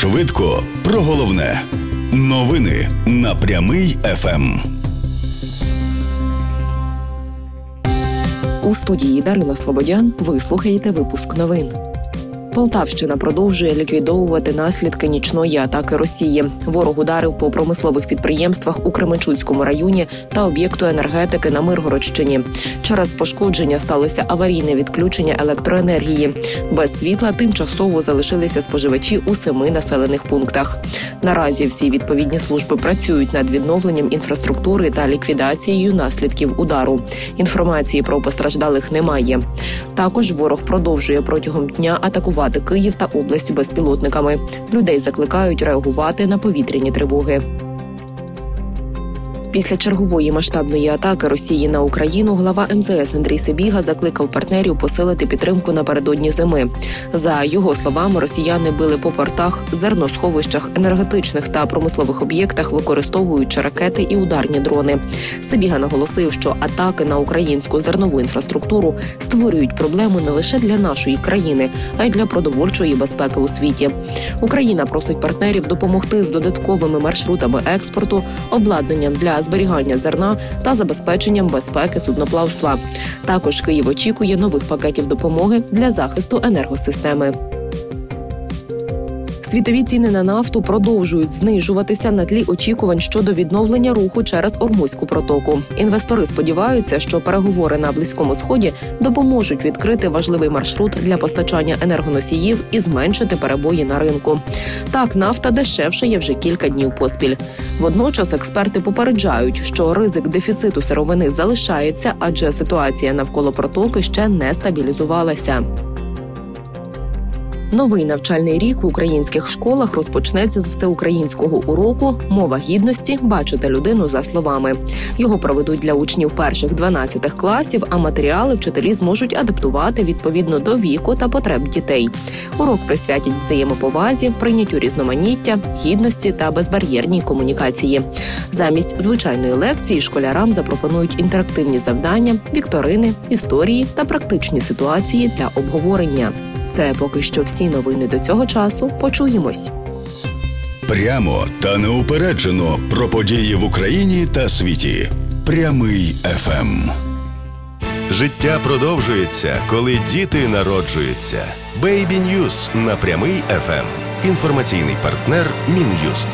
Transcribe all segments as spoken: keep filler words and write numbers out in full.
Швидко про головне. Новини на Прямий еф ем. У студії Дарина Слободян ви слухаєте випуск новин. Полтавщина продовжує ліквідовувати наслідки нічної атаки Росії. Ворог ударив по промислових підприємствах у Кременчуцькому районі та об'єкту енергетики на Миргородщині. Через пошкодження сталося аварійне відключення електроенергії. Без світла тимчасово залишилися споживачі у семи населених пунктах. Наразі всі відповідні служби працюють над відновленням інфраструктури та ліквідацією наслідків удару. Інформації про постраждалих немає. Також ворог продовжує протягом дня атакувати Київ та область безпілотниками. Людей закликають реагувати на повітряні тривоги. Після чергової масштабної атаки Росії на Україну глава ем зе ес Андрій Сибіга закликав партнерів посилити підтримку напередодні зими. За його словами, росіяни били по портах, зерносховищах, енергетичних та промислових об'єктах, використовуючи ракети і ударні дрони. Сибіга наголосив, що атаки на українську зернову інфраструктуру створюють проблему не лише для нашої країни, а й для продовольчої безпеки у світі. Україна просить партнерів допомогти з додатковими маршрутами експорту, обладнанням для зберігання зерна та забезпеченням безпеки судноплавства. Також Київ очікує нових пакетів допомоги для захисту енергосистеми. Світові ціни на нафту продовжують знижуватися на тлі очікувань щодо відновлення руху через Ормузьку протоку. Інвестори сподіваються, що переговори на Близькому Сході допоможуть відкрити важливий маршрут для постачання енергоносіїв і зменшити перебої на ринку. Так, нафта дешевшає вже кілька днів поспіль. Водночас експерти попереджають, що ризик дефіциту сировини залишається, адже ситуація навколо протоки ще не стабілізувалася. Новий навчальний рік в українських школах розпочнеться з всеукраїнського уроку «Мова гідності. Бачити людину за словами». Його проведуть для учнів перших-дванадцятих класів, а матеріали вчителі зможуть адаптувати відповідно до віку та потреб дітей. Урок присвятять взаємоповазі, прийняттю різноманіття, гідності та безбар'єрній комунікації. Замість звичайної лекції школярам запропонують інтерактивні завдання, вікторини, історії та практичні ситуації для обговорення. Це поки що всі новини до цього часу. Почуємось. Прямо та неупереджено про події в Україні та світі. Прямий еф ем. Життя продовжується, коли діти народжуються. Baby News на Прямий еф ем. Інформаційний партнер Мін'юст.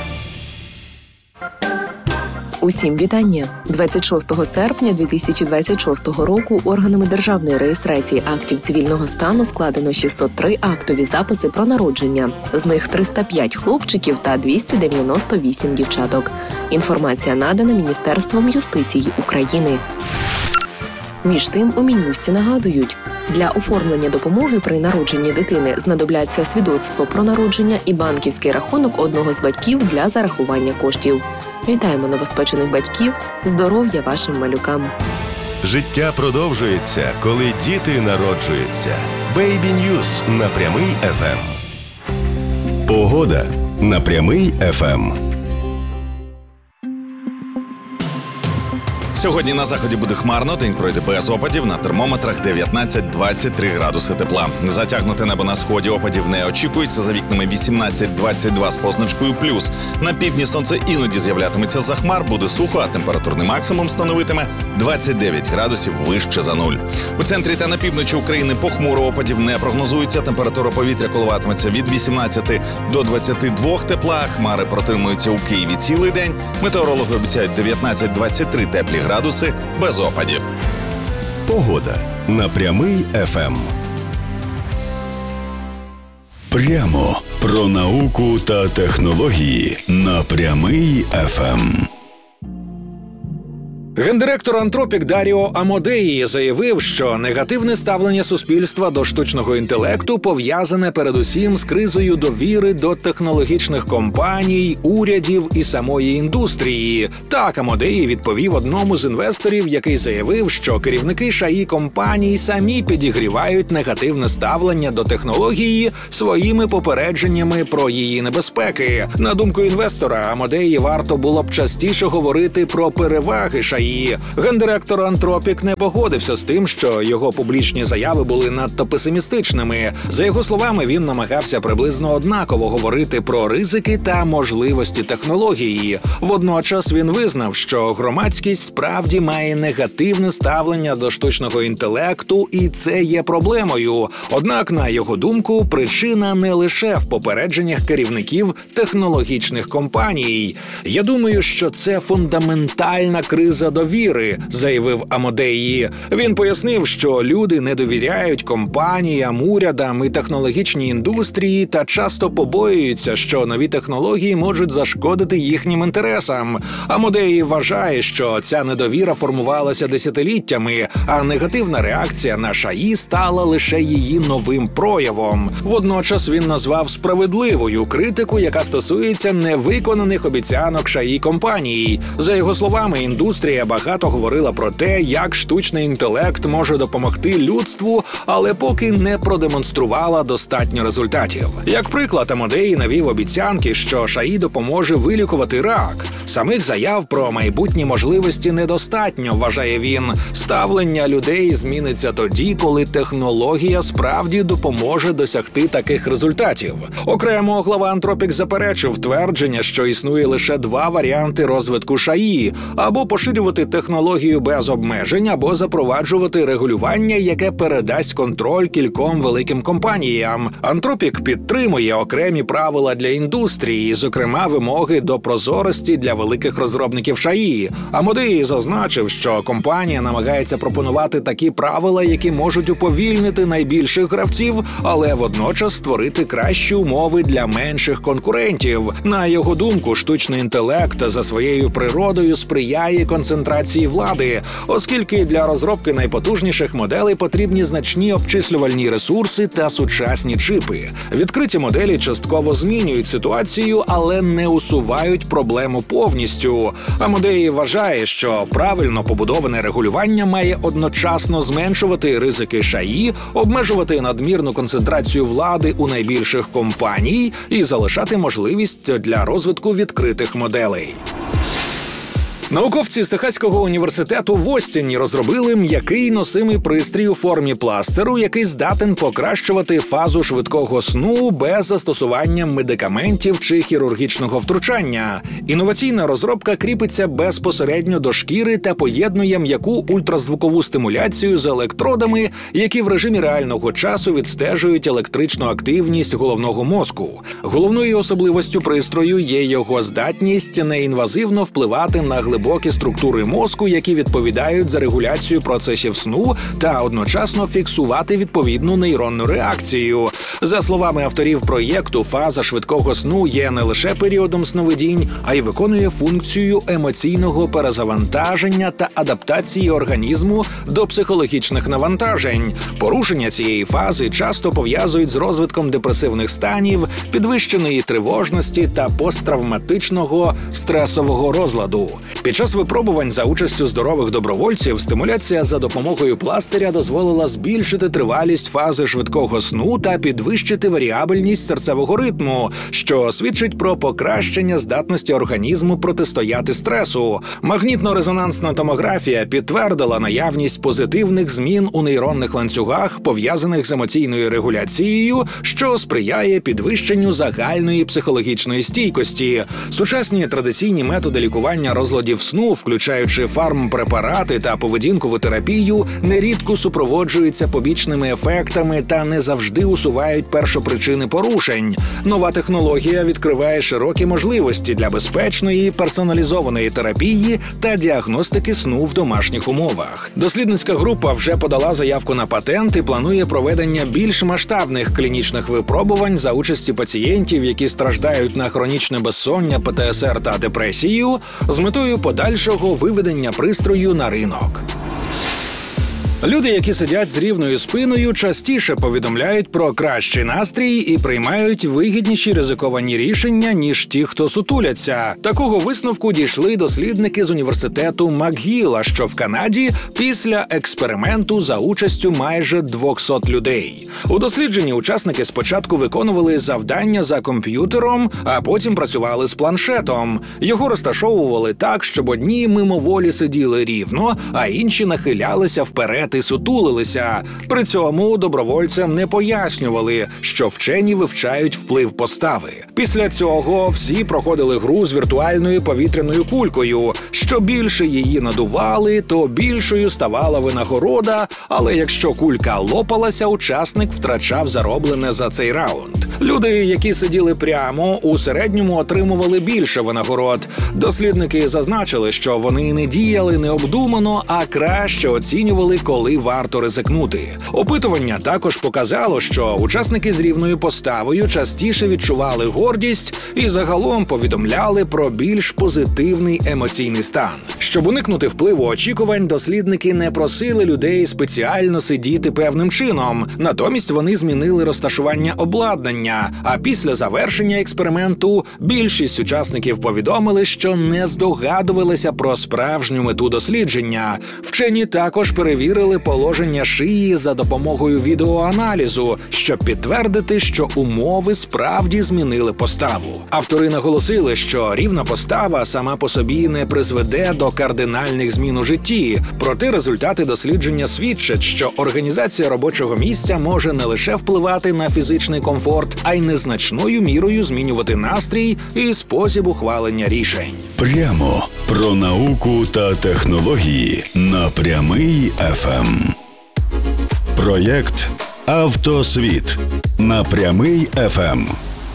Усім вітання! двадцять шостого серпня дві тисячі двадцять шостого року органами державної реєстрації актів цивільного стану складено шістсот три актові записи про народження. З них триста п'ять хлопчиків та двісті дев'яносто вісім дівчаток. Інформація надана Міністерством юстиції України. Між тим, у Мін'юсті нагадують, для оформлення допомоги при народженні дитини знадобляться свідоцтво про народження і банківський рахунок одного з батьків для зарахування коштів. Вітаємо новоспечених батьків, здоров'я вашим малюкам. Життя продовжується, коли діти народжуються. Baby News на Прямий еф ем. Погода на Прямий еф ем. Сьогодні на заході буде хмарно, день пройде без опадів, на термометрах дев'ятнадцять-двадцять три градуси тепла. Затягнуте небо на сході, опадів не очікується, за вікнами вісімнадцять-двадцять два з позначкою плюс. На півдні сонце іноді з'являтиметься за хмар, буде сухо, а температурний максимум становитиме двадцять дев'ять градусів вище за нуль. У центрі та на півночі України похмуро, опадів не прогнозується, температура повітря коливатиметься від вісімнадцяти до двадцяти двох тепла, хмари протримуються у Києві цілий день, метеорологи обіцяють дев'ятнадцять-двадцять три теплі градуси без опадів. Погода на Прямий еф ем. Прямо про науку та технології на Прямий еф ем. Гендиректор Антропік Даріо Амодеї заявив, що негативне ставлення суспільства до штучного інтелекту пов'язане передусім з кризою довіри до технологічних компаній, урядів і самої індустрії. Так Амодеї відповів одному з інвесторів, який заявив, що керівники ШАІ компаній самі підігрівають негативне ставлення до технології своїми попередженнями про її небезпеки. На думку інвестора, Амодеї варто було б частіше говорити про переваги ШАІ ей. Гендиректор Антропік не погодився з тим, що його публічні заяви були надто песимістичними. За його словами, він намагався приблизно однаково говорити про ризики та можливості технології. Водночас він визнав, що громадськість справді має негативне ставлення до штучного інтелекту, і це є проблемою. Однак, на його думку, причина не лише в попередженнях керівників технологічних компаній. «Я думаю, що це фундаментальна криза довіри», – заявив Амодеї. Він пояснив, що люди не довіряють компаніям, урядам і технологічній індустрії та часто побоюються, що нові технології можуть зашкодити їхнім інтересам. Амодеї вважає, що ця недовіра формувалася десятиліттями, а негативна реакція на ШАІ стала лише її новим проявом. Водночас він назвав справедливою критику, яка стосується невиконаних обіцянок ШАІ компаній. За його словами, індустрія багато говорила про те, як штучний інтелект може допомогти людству, але поки не продемонструвала достатньо результатів. Як приклад, Амодеї навів обіцянки, що ШАІ допоможе вилікувати рак. Самих заяв про майбутні можливості недостатньо, вважає він. Ставлення людей зміниться тоді, коли технологія справді допоможе досягти таких результатів. Окремо, глава Антропік заперечив твердження, що існує лише два варіанти розвитку ШАІ – або поширювати технологію без обмежень, або запроваджувати регулювання, яке передасть контроль кільком великим компаніям. Антропік підтримує окремі правила для індустрії, зокрема вимоги до прозорості для великих розробників ШАІ. Амодеї зазначив, що компанія намагається пропонувати такі правила, які можуть уповільнити найбільших гравців, але водночас створити кращі умови для менших конкурентів. На його думку, штучний інтелект за своєю природою сприяє концентрації влади, оскільки для розробки найпотужніших моделей потрібні значні обчислювальні ресурси та сучасні чипи. Відкриті моделі частково змінюють ситуацію, але не усувають проблему повністю. Амодеї вважає, що правильно побудоване регулювання має одночасно зменшувати ризики ШАІ, обмежувати надмірну концентрацію влади у найбільших компаній і залишати можливість для розвитку відкритих моделей. Науковці з Техаського університету в Остіні розробили м'який носимий пристрій у формі пластеру, який здатен покращувати фазу швидкого сну без застосування медикаментів чи хірургічного втручання. Інноваційна розробка кріпиться безпосередньо до шкіри та поєднує м'яку ультразвукову стимуляцію з електродами, які в режимі реального часу відстежують електричну активність головного мозку. Головною особливостю пристрою є його здатність неінвазивно впливати на глибокі глибокі структури мозку, які відповідають за регуляцію процесів сну та одночасно фіксувати відповідну нейронну реакцію. За словами авторів проєкту, фаза швидкого сну є не лише періодом сновидінь, а й виконує функцію емоційного перезавантаження та адаптації організму до психологічних навантажень. Порушення цієї фази часто пов'язують з розвитком депресивних станів, підвищеної тривожності та посттравматичного стресового розладу. Під час випробувань за участю здорових добровольців стимуляція за допомогою пластиря дозволила збільшити тривалість фази швидкого сну та підвищити варіабельність серцевого ритму, що свідчить про покращення здатності організму протистояти стресу. Магнітно-резонансна томографія підтвердила наявність позитивних змін у нейронних ланцюгах, пов'язаних з емоційною регуляцією, що сприяє підвищенню загальної психологічної стійкості. Сучасні традиційні методи лікування розладів сну, включаючи фармпрепарати та поведінкову терапію, нерідко супроводжуються побічними ефектами та не завжди усувають першопричини порушень. Нова технологія відкриває широкі можливості для безпечної, персоналізованої терапії та діагностики сну в домашніх умовах. Дослідницька група вже подала заявку на патент і планує проведення більш масштабних клінічних випробувань за участі пацієнтів, які страждають на хронічне безсоння, пе те ес ер та депресію, з метою подальшого виведення пристрою на ринок. Люди, які сидять з рівною спиною, частіше повідомляють про кращий настрій і приймають вигідніші ризиковані рішення, ніж ті, хто сутуляться. Такого висновку дійшли дослідники з університету МакГіла, що в Канаді, після експерименту за участю майже двохсот людей. У дослідженні учасники спочатку виконували завдання за комп'ютером, а потім працювали з планшетом. Його розташовували так, щоб одні мимоволі сиділи рівно, а інші нахилялися вперед і сутулилися. При цьому добровольцям не пояснювали, що вчені вивчають вплив постави. Після цього всі проходили гру з віртуальною повітряною кулькою. Що більше її надували, то більшою ставала винагорода, але якщо кулька лопалася, учасник втрачав зароблене за цей раунд. Люди, які сиділи прямо, у середньому отримували більше винагород. Дослідники зазначили, що вони не діяли необдумано, а краще оцінювали, коли варто ризикнути. Опитування також показало, що учасники з рівною поставою частіше відчували гордість і загалом повідомляли про більш позитивний емоційний стан. Щоб уникнути впливу очікувань, дослідники не просили людей спеціально сидіти певним чином. Натомість вони змінили розташування обладнання, а після завершення експерименту більшість учасників повідомили, що не здогадувалися про справжню мету дослідження. Вчені також перевірили положення шиї за допомогою відеоаналізу, щоб підтвердити, що умови справді змінили поставу. Автори наголосили, що рівна постава сама по собі не призведе до кардинальних змін у житті. Проте результати дослідження свідчать, що організація робочого місця може не лише впливати на фізичний комфорт, а й незначною мірою змінювати настрій і спосіб ухвалення рішень. Прямо про науку та технології на Прямий еф ем. Проєкт «Автосвіт» на Прямий еф ем.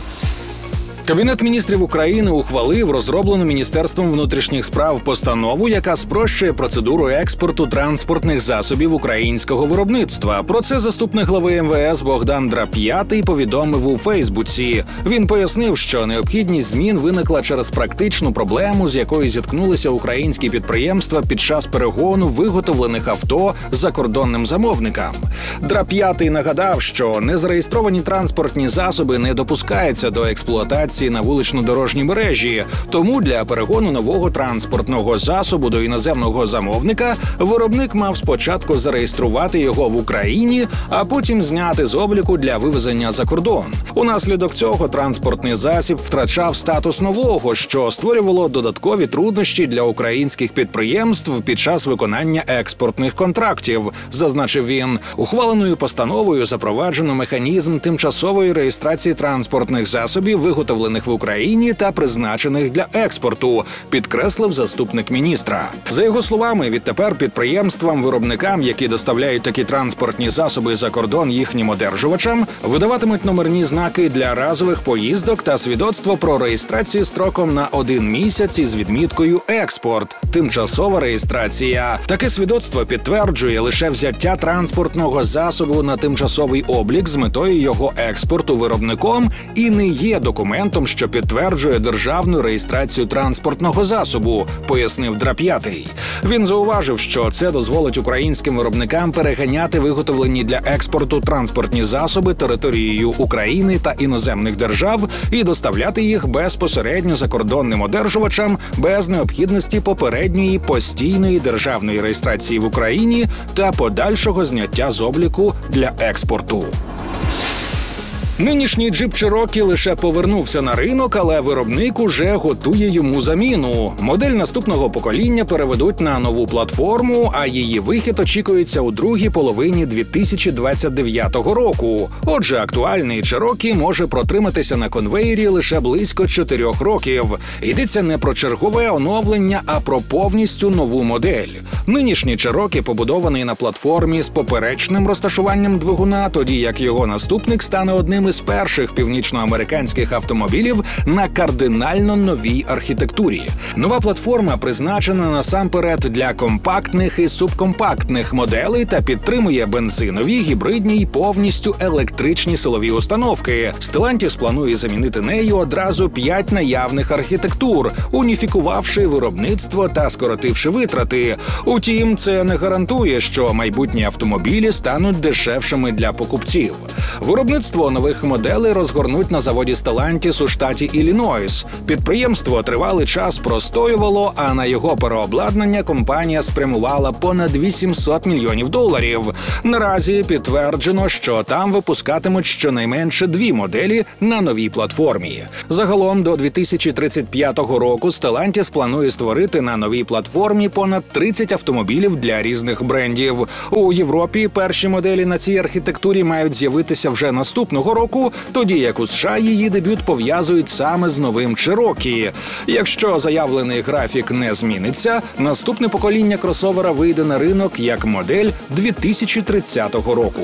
Кабінет міністрів України ухвалив розроблену Міністерством внутрішніх справ постанову, яка спрощує процедуру експорту транспортних засобів українського виробництва. Про це заступник глави ем ве ес Богдан Драп'ятий повідомив у Фейсбуці. Він пояснив, що необхідність змін виникла через практичну проблему, з якою зіткнулися українські підприємства під час перегону виготовлених авто закордонним замовникам. Драп'ятий нагадав, що незареєстровані транспортні засоби не допускаються до експлуатації на вулично-дорожній мережі. Тому для перегону нового транспортного засобу до іноземного замовника виробник мав спочатку зареєструвати його в Україні, а потім зняти з обліку для вивезення за кордон. Унаслідок цього транспортний засіб втрачав статус нового, що створювало додаткові труднощі для українських підприємств під час виконання експортних контрактів, зазначив він. Ухваленою постановою запроваджено механізм тимчасової реєстрації транспортних засобів, виготовлених в Україні та призначених для експорту, підкреслив заступник міністра. За його словами, відтепер підприємствам-виробникам, які доставляють такі транспортні засоби за кордон їхнім одержувачам, видаватимуть номерні знаки для разових поїздок та свідоцтво про реєстрацію строком на один місяць із відміткою «Експорт» – тимчасова реєстрація. Таке свідоцтво підтверджує лише взяття транспортного засобу на тимчасовий облік з метою його експорту виробником і не є документом, що підтверджує державну реєстрацію транспортного засобу, пояснив Драп'ятий. Він зауважив, що це дозволить українським виробникам переганяти виготовлені для експорту транспортні засоби територією України та іноземних держав і доставляти їх безпосередньо закордонним одержувачам без необхідності попередньої постійної державної реєстрації в Україні та подальшого зняття з обліку для експорту. Нинішній джип Cherokee лише повернувся на ринок, але виробник уже готує йому заміну. Модель наступного покоління переведуть на нову платформу, а її вихід очікується у другій половині дві тисячі двадцять дев'ятого року. Отже, актуальний Cherokee може протриматися на конвеєрі лише близько чотирьох років. Йдеться не про чергове оновлення, а про повністю нову модель. Нинішній Cherokee побудований на платформі з поперечним розташуванням двигуна, тоді як його наступник стане одним одним із перших північноамериканських автомобілів на кардинально новій архітектурі. Нова платформа призначена насамперед для компактних і субкомпактних моделей та підтримує бензинові, гібридні й повністю електричні силові установки. Stellantis планує замінити нею одразу п'ять наявних архітектур, уніфікувавши виробництво та скоротивши витрати. Утім, це не гарантує, що майбутні автомобілі стануть дешевшими для покупців. Виробництво нових моделей розгорнуть на заводі Stellantis у штаті Іллінойс. Підприємство тривалий час простоювало, а на його переобладнання компанія спрямувала понад вісімсот мільйонів доларів. Наразі підтверджено, що там випускатимуть щонайменше дві моделі на новій платформі. Загалом до дві тисячі тридцять п'ятого року Stellantis планує створити на новій платформі понад тридцять автомобілів для різних брендів. У Європі перші моделі на цій архітектурі мають з'явитися вже наступного року, тоді як у США її дебют пов'язують саме з новим Cherokee. Якщо заявлений графік не зміниться, наступне покоління кросовера вийде на ринок як модель дві тисячі тридцятого року.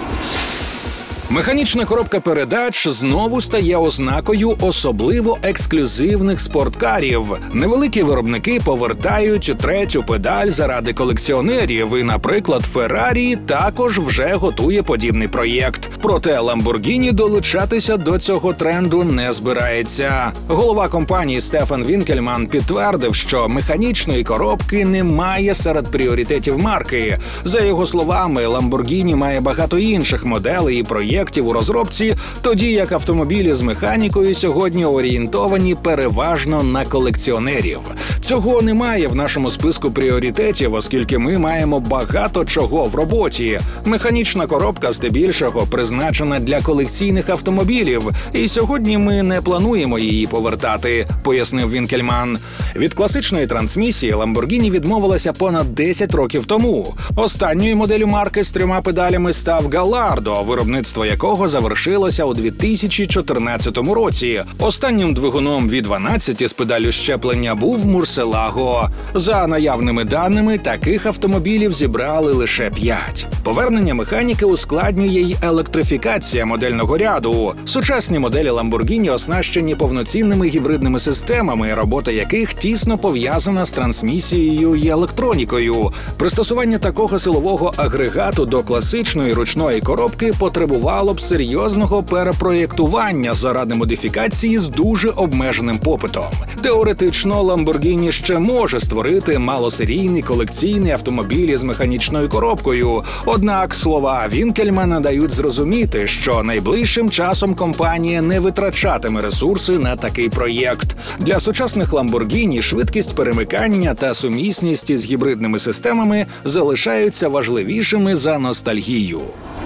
Механічна коробка передач знову стає ознакою особливо ексклюзивних спорткарів. Невеликі виробники повертають третю педаль заради колекціонерів, і, наприклад, Ferrari також вже готує подібний проєкт. Проте Lamborghini долучатися до цього тренду не збирається. Голова компанії Стефан Вінкельман підтвердив, що механічної коробки немає серед пріоритетів марки. За його словами, Lamborghini має багато інших моделей і проєктів у розробці, тоді як автомобілі з механікою сьогодні орієнтовані переважно на колекціонерів. Цього немає в нашому списку пріоритетів, оскільки ми маємо багато чого в роботі. Механічна коробка здебільшого призначена для колекційних автомобілів, і сьогодні ми не плануємо її повертати, пояснив Вінкельман. Від класичної трансмісії Lamborghini відмовилася понад десять років тому. Останньою моделлю марки з трьома педалями став Gallardo, виробництво якого завершилося у дві тисячі чотирнадцятому році. Останнім двигуном ві дванадцять з педаллю щеплення був Murcielago. За наявними даними, таких автомобілів зібрали лише п'ять. Повернення механіки ускладнює й електрифікація модельного ряду. Сучасні моделі Lamborghini оснащені повноцінними гібридними системами, робота яких тісно пов'язана з трансмісією і електронікою. Пристосування такого силового агрегату до класичної ручної коробки потребувало б серйозного перепроєктування заради модифікації з дуже обмеженим попитом. Теоретично, Lamborghini ще може створити малосерійний колекційний автомобіль з механічною коробкою. Однак слова Вінкельмана дають зрозуміти, що найближчим часом компанія не витрачатиме ресурси на такий проєкт. Для сучасних Lamborghini швидкість перемикання та сумісність із гібридними системами залишаються важливішими за ностальгію.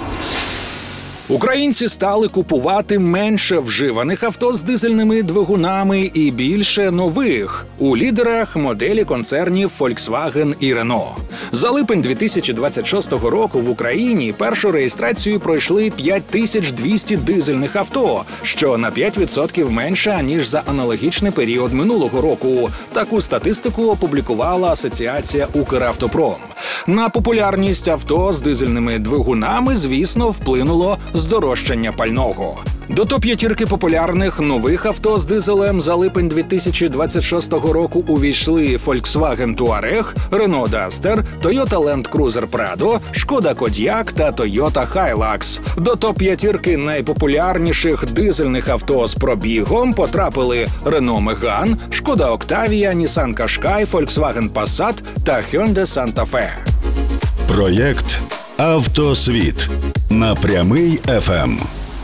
Українці стали купувати менше вживаних авто з дизельними двигунами і більше нових. У лідерах моделі концернів Volkswagen і Renault. За липень дві тисячі двадцять шостого року в Україні першу реєстрацію пройшли п'ять тисяч двісті дизельних авто, що на п'ять відсотків менше, ніж за аналогічний період минулого року. Таку статистику опублікувала Асоціація «Укравтопром». На популярність авто з дизельними двигунами, звісно, вплинуло здорожчання пального. До топ-п'ятірки популярних нових авто з дизелем за липень дві тисячі двадцять шостого року увійшли Volkswagen Touareg, Renault Duster, Toyota Land Cruiser Prado, Škoda Kodiaq та Toyota Hilux. До топ-п'ятірки найпопулярніших дизельних авто з пробігом потрапили Renault Megane, Škoda Octavia, Nissan Qashqai, Volkswagen Passat та Hyundai Santa Fe. Проєкт «Автосвіт» на Прямий еф ем.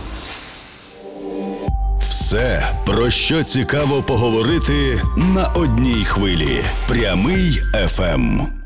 Все, про що цікаво поговорити на одній хвилі. Прямий еф ем.